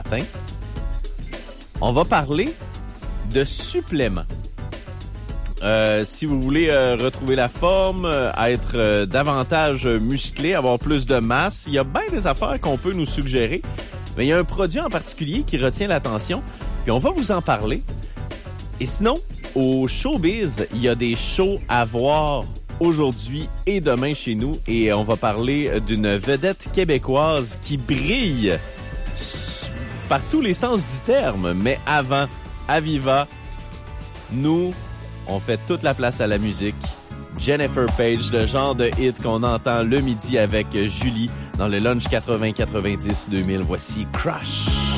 matin. On va parler de suppléments. Si vous voulez retrouver la forme, être davantage musclé, avoir plus de masse, il y a bien des affaires qu'on peut nous suggérer. Mais il y a un produit en particulier qui retient l'attention, puis on va vous en parler. Et sinon, au Showbiz, il y a des shows à voir aujourd'hui et demain chez nous. Et on va parler d'une vedette québécoise qui brille par tous les sens du terme. Mais avant, Aviva, nous, on fait toute la place à la musique. Jennifer Page, le genre de hit qu'on entend le midi avec Julie dans le Lunch 80-90-2000. Voici Crush.